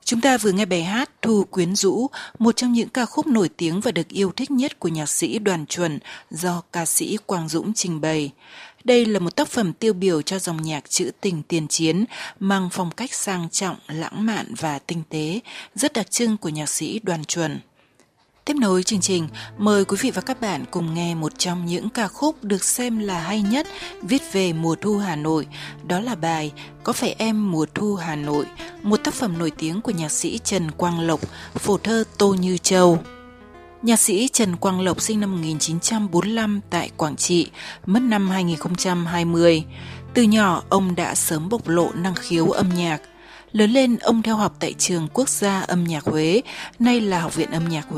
Chúng ta vừa nghe bài hát Thu Quyến Rũ, một trong những ca khúc nổi tiếng và được yêu thích nhất của nhạc sĩ Đoàn Chuẩn do ca sĩ Quang Dũng trình bày. Đây là một tác phẩm tiêu biểu cho dòng nhạc trữ tình tiền chiến, mang phong cách sang trọng, lãng mạn và tinh tế, rất đặc trưng của nhạc sĩ Đoàn Chuẩn. Tiếp nối chương trình, mời quý vị và các bạn cùng nghe một trong những ca khúc được xem là hay nhất viết về mùa thu Hà Nội, đó là bài Có phải em mùa thu Hà Nội, một tác phẩm nổi tiếng của nhạc sĩ Trần Quang Lộc, phổ thơ Tô Như Châu. Nhạc sĩ Trần Quang Lộc sinh năm 1945 tại Quảng Trị, mất năm 2020. Từ nhỏ, ông đã sớm bộc lộ năng khiếu âm nhạc. Lớn lên, ông theo học tại Trường Quốc gia Âm nhạc Huế, nay là Học viện Âm nhạc Huế.